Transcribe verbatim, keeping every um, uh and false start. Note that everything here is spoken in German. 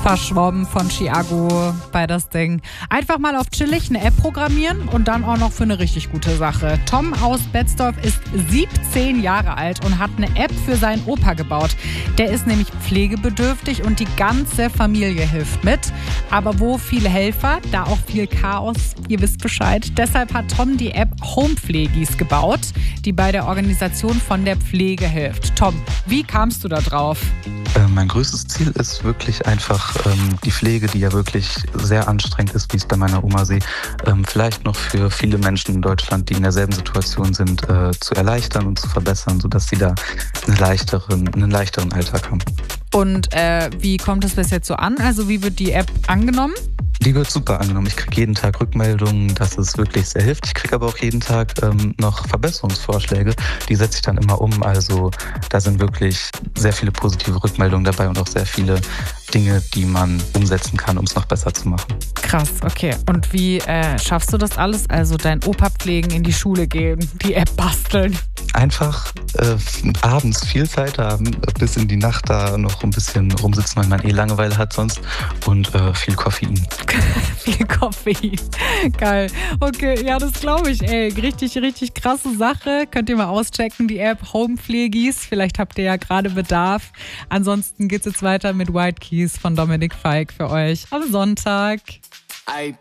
verschwommen von Chiago bei das Ding. Einfach mal auf chillig eine App programmieren und dann auch noch für eine richtig gute Sache. Tom aus Betzdorf ist siebzehn Jahre alt und hat eine App für seinen Opa gebaut. Der ist nämlich pflegebedürftig und die ganze Familie hilft mit. Aber wo viele Helfer, da auch viel Chaos. Ihr wisst Bescheid. Deshalb hat Tom die App Homepflegis gebaut, die bei der Organisation von der Pflege hilft. Tom, wie kamst du da drauf? Äh, mein größtes Ziel ist wirklich einfach ähm, die Pflege, die ja wirklich sehr anstrengend ist, wie ich es bei meiner Oma sehe, ähm, vielleicht noch für viele Menschen in Deutschland, die in derselben Situation sind, äh, zu erleichtern und zu verbessern, sodass sie da einen leichteren, einen leichteren Alltag haben. Und äh, wie kommt es bis jetzt so an? Also wie wird die App angenommen? Die wird super angenommen. Ich kriege jeden Tag Rückmeldungen, dass es wirklich sehr hilft. Ich kriege aber auch jeden Tag ähm, noch Verbesserungsvorschläge. Die setze ich dann immer um. Also da sind wirklich sehr viele positive Rückmeldungen dabei und auch sehr viele Dinge, die man umsetzen kann, um es noch besser zu machen. Krass, okay. Und wie äh, schaffst du das alles? Also dein Opa pflegen, in die Schule gehen, die App basteln? Einfach äh, abends viel Zeit haben, bis in die Nacht da noch ein bisschen rumsitzen, weil man eh Langeweile hat sonst und äh, viel Koffein. Viel Koffein. Geil. Okay, ja, das glaube ich, ey. Richtig, richtig krasse Sache. Könnt ihr mal auschecken, die App Homepflegis. Vielleicht habt ihr ja gerade Bedarf. Ansonsten geht's jetzt weiter mit White Keys von Dominik Fike für euch am Sonntag.